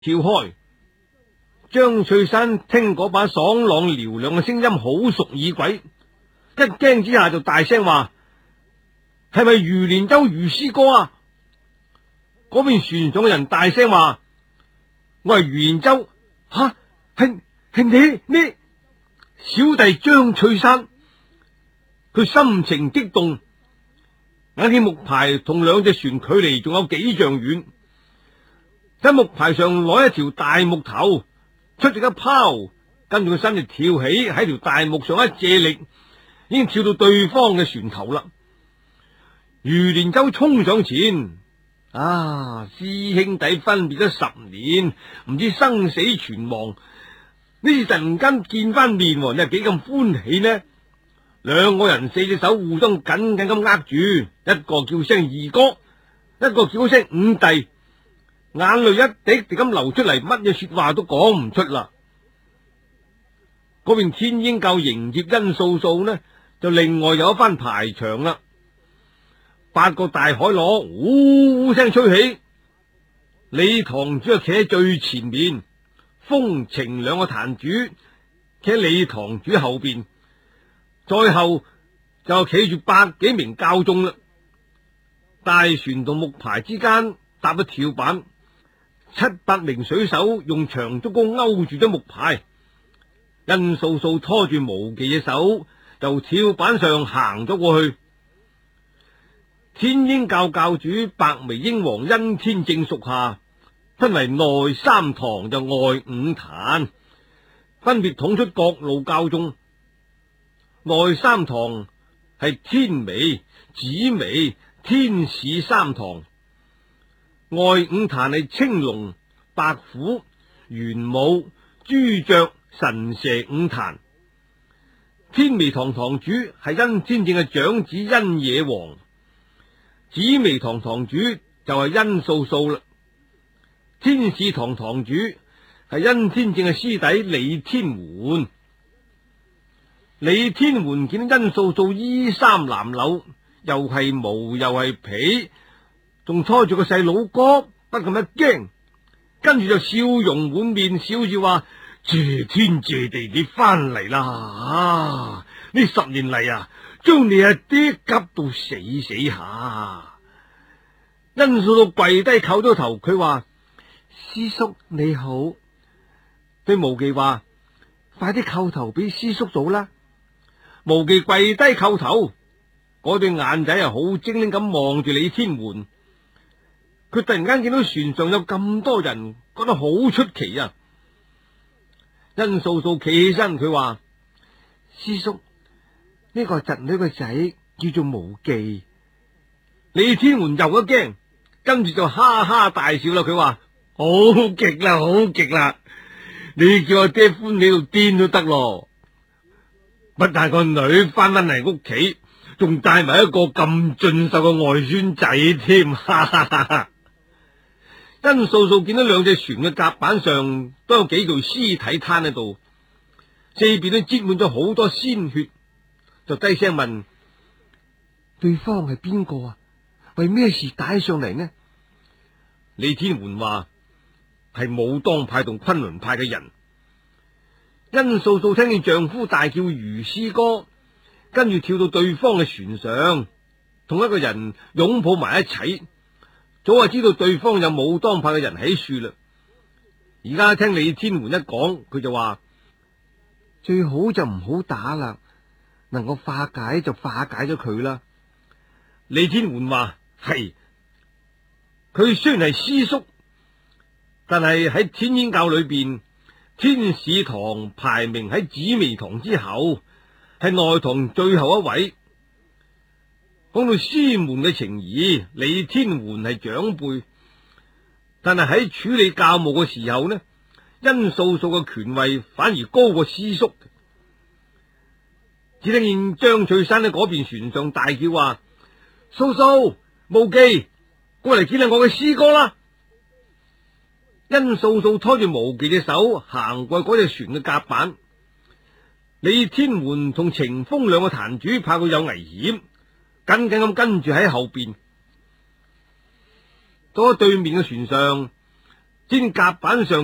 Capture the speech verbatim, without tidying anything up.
跳開。張翠山聽嗰把爽朗嘹亮嘅聲音好熟耳鬼，一驚之下就大聲話：係咪余連州余師哥啊？嗰邊船上嘅人大聲話：我係余連州。吓，係係你你小弟張翠山。佢心情激動，眼見木牌同兩隻船距離仲有幾丈遠，喺木牌上攞一條大木頭，出力一拋，跟住個身就跳起，喺條大木上一借力，已經跳到對方嘅船頭啦。余連州衝上前，啊，師兄弟分別咗十年，唔知生死存亡，呢次突然間見翻面，你係幾咁歡喜呢？兩個人四隻手互相緊緊咁握住，一個叫聲二哥，一個叫聲五弟，眼淚一滴滴咁流出嚟，乜嘢說話都講唔出啦。嗰邊天鷹教迎接殷素素呢，就另外有一番排場啦。八個大海螺嗚嗚聲吹起，李堂主就企喺最前面，風情兩個壇主企喺李堂主後邊，再後就企住百幾名教眾啦。大船同木牌之間搭咗跳板，七八名水手用長竹篙勾住咗木牌，殷素素拖住無忌嘅手，由跳板上行咗過去。天鷹教教主白眉鷹王殷天正屬下，分為內三堂就外五壇，分別統出各路教眾。內三堂係天眉、紫微、天使三堂，外五壇係青龍、白虎、玄武、朱雀、神蛇五壇。天眉堂堂主係殷天正嘅長子殷野王，紫微堂堂主就係殷素素啦。天使堂堂主係殷天正嘅師弟李天桓。李天桓見到殷素素衣衫襤褸，又係毛又係皮，仲拖住個細佬哥，不禁一驚，跟住就笑容滿面，笑住話：謝天謝地，你翻嚟啦！啊，呢十年嚟啊，將你阿爹急到死死下。殷素素跪低叩咗頭，佢話：師叔你好。對無忌話：快啲叩頭俾師叔做啦。無忌跪低叩頭，嗰對眼仔啊好精靈咁望住李天桓。佢突然間見到船上有咁多人，覺得好出奇啊！殷素素企起身，佢話：師叔，呢個侄女個仔叫做無忌。李天桓又一驚，跟住就哈哈大笑啦。佢話：好極啦，好極啦！你叫阿爹歡喜到癲都得咯。不但個女翻返嚟屋企，仲帶埋一個咁俊秀嘅外孫仔添，哈哈哈哈！殷素素見到兩隻船嘅甲板上都有幾具屍體攤喺度，四邊都沾滿咗好多鮮血，就低聲問：對方係邊個啊？為咩事帶上嚟呢？李天桓話：係武當派同崑崙派嘅人。殷素素聽見丈夫大叫余師哥，跟住跳到對方嘅船上，同一個人擁抱埋一齊。早就知道對方有武當派嘅人喺樹啦。而家聽李天桓一講，佢就話：最好就唔好打啦，能夠化解就化解咗佢啦。李天桓話：係，佢雖然係師叔，但係喺天鷹教裏邊，天使堂排名喺紫微堂之後，係內堂最後一位。講到師門嘅情誼，李天桓係長輩，但係喺處理教務嘅時候呢，殷素素嘅權位反而高過師叔。只聽見張翠山喺嗰邊船上大叫話：素素、無忌，過嚟見下我嘅師哥啦！殷素素拖住無忌嘅手行過嗰隻船嘅甲板，李天桓同程風兩個壇主怕佢有危險，緊緊咁跟住喺後邊。到咗對面嘅船上， 見甲板上